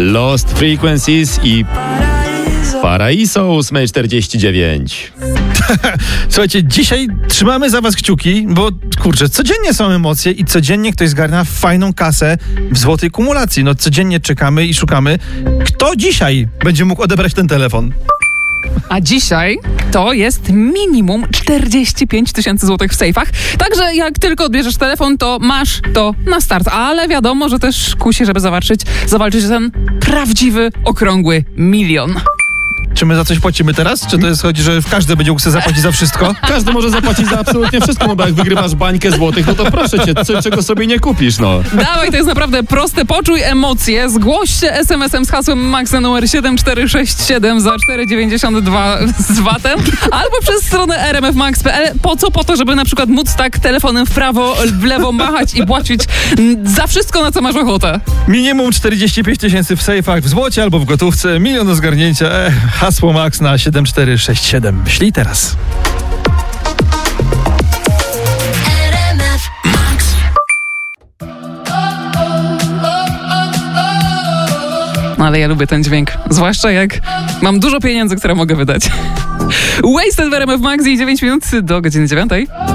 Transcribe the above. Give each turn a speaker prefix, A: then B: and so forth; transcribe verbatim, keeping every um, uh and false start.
A: Lost Frequencies i Paraiso ósma czterdzieści dziewięć.
B: Słuchajcie, dzisiaj trzymamy za was kciuki, bo kurczę, codziennie są emocje i codziennie ktoś zgarnia fajną kasę w złotej kumulacji. No codziennie czekamy i szukamy, kto dzisiaj będzie mógł odebrać ten telefon.
C: A dzisiaj to jest minimum czterdzieści pięć tysięcy złotych w sejfach. Także jak tylko odbierzesz telefon, to masz to na start. Ale wiadomo, że też kusi, żeby zawalczyć, zawalczyć o ten prawdziwy, okrągły milion.
B: Czy my za coś płacimy teraz? Czy to jest chodzi, że każdy będzie mógł sobie zapłacić za wszystko?
A: Każdy może zapłacić za absolutnie wszystko, no bo jak wygrywasz bańkę złotych, no to proszę cię, co, czego sobie nie kupisz, no.
C: Dawaj, to jest naprawdę proste. Poczuj emocje. Zgłoś się es em esem z hasłem MAX na numer siedem cztery sześć siedem za cztery dziewięćdziesiąt dwa z vatem albo przez stronę r m f max kropka p l. Po co? Po to, żeby na przykład móc tak telefonem w prawo, w lewo machać i płacić za wszystko, na co masz ochotę.
B: Minimum czterdzieści pięć tysięcy w sejfach, w złocie albo w gotówce, milion do zgarnięcia. E, hasło MAX na siedem cztery sześć siedem. Ślij teraz.
C: No ale ja lubię ten dźwięk, zwłaszcza jak mam dużo pieniędzy, które mogę wydać. Wasted w R M F Max i dziewięć minut do godziny dziewiątej.